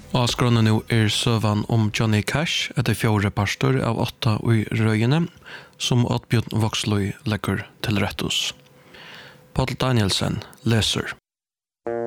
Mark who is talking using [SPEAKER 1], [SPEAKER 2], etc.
[SPEAKER 1] Og skrånen nå søvan om Johnny Cash etter 4 pastor av 8 i røyene, som Oddbjørn Voksløy legger til rettus. Paul Danielsen leser.